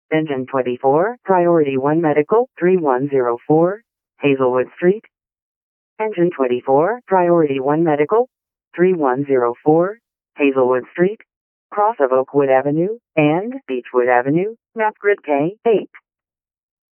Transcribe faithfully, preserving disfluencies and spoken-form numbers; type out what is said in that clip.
Engine twenty-four, Priority one Medical, three one zero four, Hazelwood Street. Engine twenty-four, Priority one Medical, three one zero four, Hazelwood Street, cross of Oakwood Avenue and Beechwood Avenue, map grid K eight.